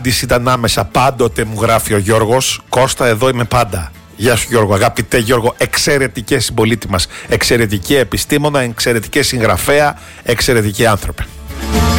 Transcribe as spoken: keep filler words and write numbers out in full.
Ήταν άμεσα πάντοτε, μου γράφει ο Γιώργος. Κώστα, εδώ είμαι πάντα. Γεια σου Γιώργο, αγαπητέ Γιώργο, εξαιρετικέ συμπολίτη μας, εξαιρετική επιστήμονα, εξαιρετική συγγραφέα, εξαιρετικοί άνθρωποι.